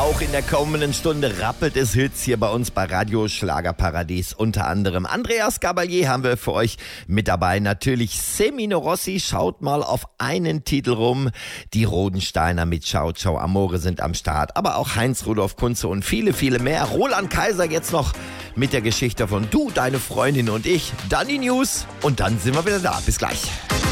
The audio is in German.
auch in der kommenden Stunde rappelt es Hits hier bei uns bei Radio Schlagerparadies. Unter anderem Andreas Gabalier haben wir für euch mit dabei. Natürlich Semino Rossi, schaut mal auf einen Titel rum. Die Rodensteiner mit Ciao Ciao Amore sind am Start. Aber auch Heinz-Rudolf Kunze und viele, viele mehr. Roland Kaiser jetzt noch mit der Geschichte von Du, deine Freundin und ich. Dann die News und dann sind wir wieder da. Bis gleich.